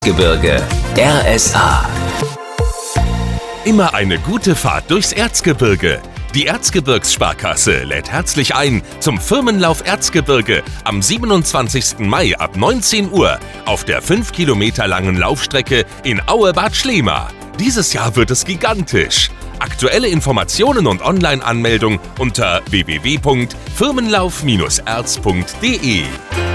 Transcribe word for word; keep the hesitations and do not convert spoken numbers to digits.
Gebirge R S A. Immer eine gute Fahrt durchs Erzgebirge. Die Erzgebirgssparkasse lädt herzlich ein zum Firmenlauf Erzgebirge am siebenundzwanzigsten Mai ab neunzehn Uhr auf der fünf Kilometer langen Laufstrecke in Aue-Bad Schlema. Dieses Jahr wird es gigantisch. Aktuelle Informationen und Online-Anmeldung unter w w w punkt firmenlauf erz punkt de.